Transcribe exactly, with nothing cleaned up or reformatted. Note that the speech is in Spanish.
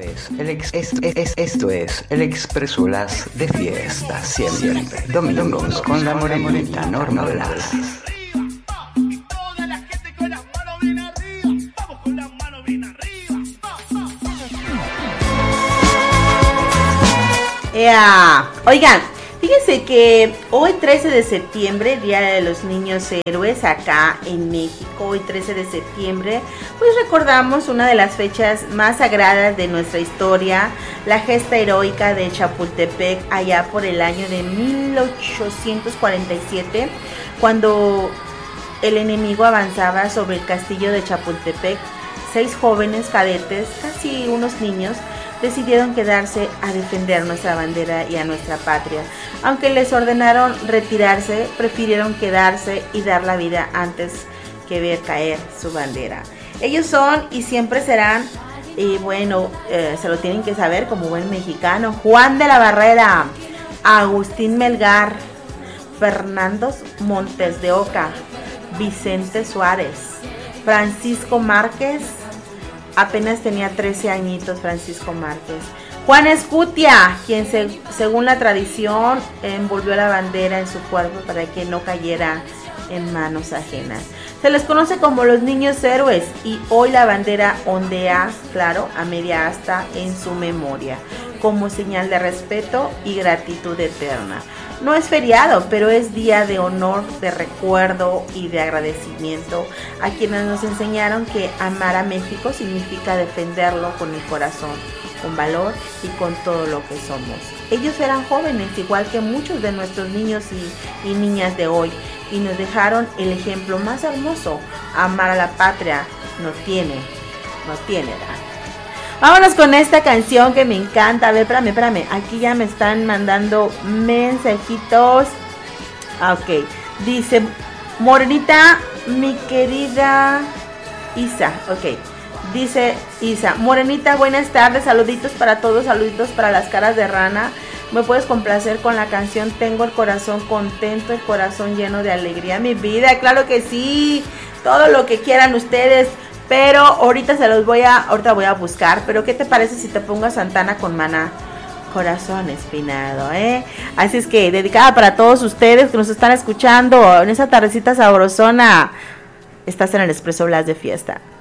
es el ex, es, es, esto es el Expreso Blas de fiesta siempre. Domingos con la morenita Norma Blas. Yeah. Oigan, fíjense que hoy trece de septiembre, Día de los Niños Héroes acá en México, hoy trece de septiembre, pues recordamos una de las fechas más sagradas de nuestra historia, la gesta heroica de Chapultepec allá por el año de mil ochocientos cuarenta y siete, cuando el enemigo avanzaba sobre el castillo de Chapultepec. Seis jóvenes cadetes, casi unos niños, decidieron quedarse a defender nuestra bandera y a nuestra patria. Aunque les ordenaron retirarse, prefirieron quedarse y dar la vida antes que ver caer su bandera. Ellos son y siempre serán, y bueno, eh, se lo tienen que saber como buen mexicano: Juan de la Barrera, Agustín Melgar, Fernando Montes de Oca, Vicente Suárez, Francisco Márquez. Apenas tenía trece añitos Francisco Márquez. Juan Escutia, quien se, según la tradición envolvió la bandera en su cuerpo para que no cayera en manos ajenas. Se les conoce como los niños héroes y hoy la bandera ondea, claro, a media asta en su memoria, como señal de respeto y gratitud eterna. No es feriado, pero es día de honor, de recuerdo y de agradecimiento a quienes nos enseñaron que amar a México significa defenderlo con el corazón, con valor y con todo lo que somos. Ellos eran jóvenes, igual que muchos de nuestros niños y, y niñas de hoy, y nos dejaron el ejemplo más hermoso: amar a la patria no tiene, no tiene edad. Vámonos con esta canción que me encanta. A ver, espérame, espérame. Aquí ya me están mandando mensajitos. Ah, ok. Dice, Morenita, mi querida Isa. Ok. Dice Isa, Morenita, buenas tardes. Saluditos para todos, saluditos para las caras de rana. ¿Me puedes complacer con la canción Tengo el corazón contento, el corazón lleno de alegría, mi vida? Claro que sí. Todo lo que quieran ustedes. Pero ahorita se los voy a, ahorita voy a buscar. Pero ¿qué te parece si te pongo a Santana con Maná? Corazón espinado, ¿eh? Así es que dedicada para todos ustedes que nos están escuchando en esa tardecita sabrosona. Estás en el Expreso Blas de fiesta.